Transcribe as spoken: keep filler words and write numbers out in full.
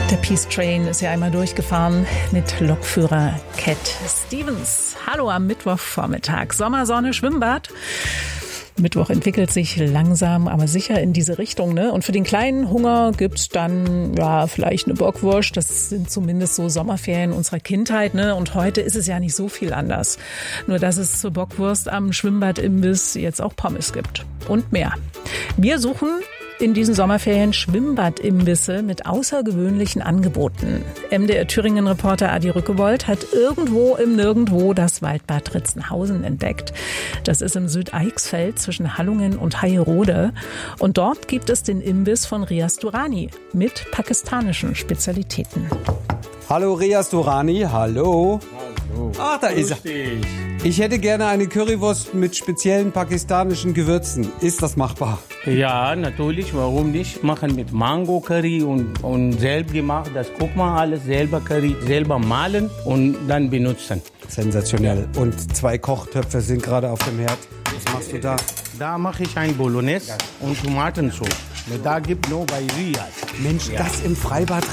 Der Peace Train ist ja einmal durchgefahren mit Lokführer Cat Stevens. Hallo am Mittwochvormittag. Sommersonne, Schwimmbad. Mittwoch entwickelt sich langsam, aber sicher in diese Richtung, ne? Und für den kleinen Hunger gibt's dann, ja, vielleicht eine Bockwurst. Das sind zumindest so Sommerferien unserer Kindheit, ne? Und heute ist es ja nicht so viel anders. Nur, dass es zur Bockwurst am Schwimmbadimbiss jetzt auch Pommes gibt. Und mehr. Wir suchen in diesen Sommerferien Schwimmbadimbisse mit außergewöhnlichen Angeboten. M D R Thüringen-Reporter Adi Rückewold hat irgendwo im Nirgendwo das Waldbad Ritzenhausen entdeckt. Das ist im Südeichsfeld zwischen Hallungen und Haierode. Und dort gibt es den Imbiss von Riaz Durrani mit pakistanischen Spezialitäten. Hallo Riaz Durrani, hallo. Hallo. Ach, da ist er. Ich hätte gerne eine Currywurst mit speziellen pakistanischen Gewürzen. Ist das machbar? Ja, natürlich, warum nicht? Machen mit Mango Curry und, und selbst gemacht. Das guck mal, alles selber Curry, selber mahlen und dann benutzen. Sensationell. Und zwei Kochtöpfe sind gerade auf dem Herd. Was machst du da? Da mache ich ein Bolognese und Tomatensauce. Da gibt nur bei Riaz. Mensch, ja. Das im Freibad